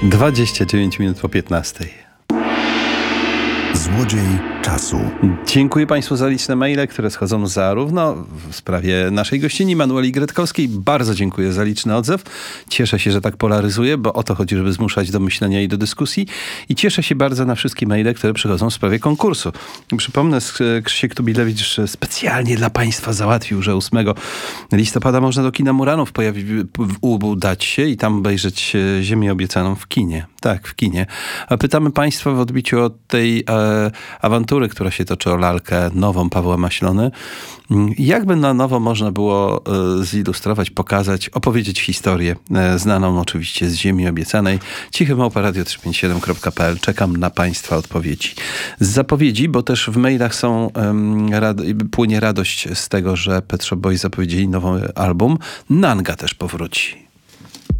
29 minut po 15. Złodziej czasu. Dziękuję Państwu za liczne maile, które schodzą zarówno w sprawie naszej gościni Manueli Gretkowskiej. Bardzo dziękuję za liczny odzew. Cieszę się, że tak polaryzuje, bo o to chodzi, żeby zmuszać do myślenia i do dyskusji. I cieszę się bardzo na wszystkie maile, które przychodzą w sprawie konkursu. Przypomnę, Krzysiek Tubilewicz specjalnie dla Państwa załatwił, że 8 listopada można do kina Muranów udać się i tam obejrzeć Ziemię obiecaną w kinie. Tak, w kinie. A pytamy Państwa w odbiciu od tej awantury, która się toczy o lalkę nową Pawła Maślony. Jakby na nowo można było zilustrować, pokazać, opowiedzieć historię znaną oczywiście z Ziemi obiecanej. cichy@radio357.pl. Czekam na Państwa odpowiedzi. Z zapowiedzi, bo też w mailach płynie radość z tego, że Pet Shop Boys zapowiedzieli nowy album. Nanga też powróci.